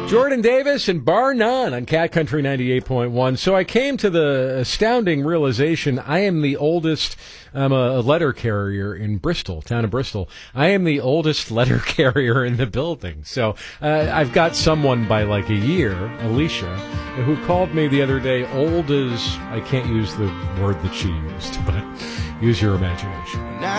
Jordan Davis and Bar None on Cat Country 98.1. So I came to the astounding realization I am the oldest. I'm a letter carrier in Bristol, town of Bristol. I am the oldest letter carrier in the building. So I've got someone by like a year, Alicia, who called me the other day old as, I can't use the word that she used, but use your imagination.